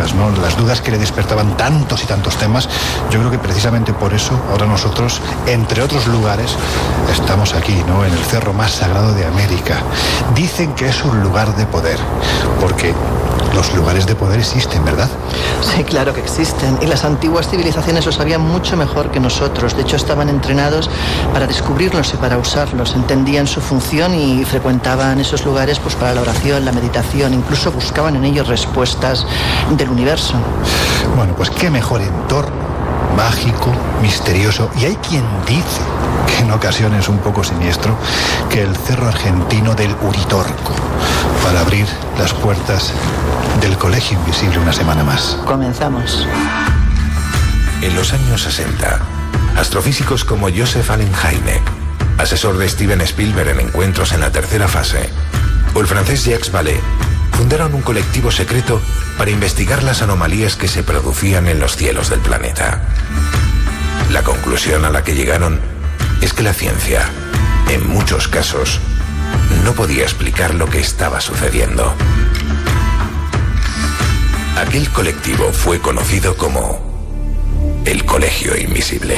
dudas, ¿no? Las dudas que le despertaban tantos y tantos temas. Yo creo que precisamente por eso ahora nosotros, entre otros lugares, estamos aquí, ¿no? En el cerro más sagrado de América. Dicen que es un lugar de poder, porque los lugares de poder existen, ¿verdad? Sí, claro que existen. Y las antiguas civilizaciones lo sabían mucho mejor que nosotros. De hecho, estaban entrenados para descubrirlos y para usarlos. Entendían su función y frecuentaban esos lugares pues para la oración, la meditación. Incluso buscaban en ellos respuestas del universo. Bueno, pues qué mejor entorno. Mágico, misterioso, y hay quien dice, que en ocasiones un poco siniestro, que el cerro argentino del Uritorco, para abrir las puertas del Colegio Invisible una semana más. Comenzamos. En los años 60, astrofísicos como Joseph Allen Hynek, asesor de Steven Spielberg en Encuentros en la tercera fase, o el francés Jacques Vallée, fundaron un colectivo secreto para investigar las anomalías que se producían en los cielos del planeta. La conclusión a la que llegaron es que la ciencia, en muchos casos, no podía explicar lo que estaba sucediendo. Aquel colectivo fue conocido como el Colegio Invisible.